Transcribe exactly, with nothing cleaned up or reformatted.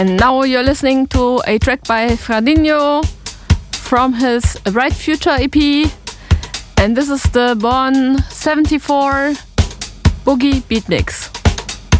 And now you're listening to a track by Fradinho from his Bright Future E P. And this is the Born seventy-four Boogie Beat Mix.